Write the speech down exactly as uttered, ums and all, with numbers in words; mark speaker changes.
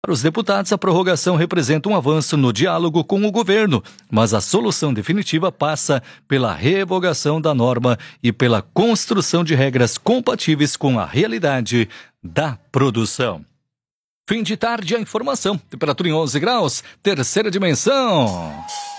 Speaker 1: Para os deputados, a prorrogação representa um avanço no diálogo com o governo, mas a solução definitiva passa pela revogação da norma e pela construção de regras compatíveis com a realidade da produção. Fim de tarde, a informação. Temperatura em onze graus, terceira dimensão.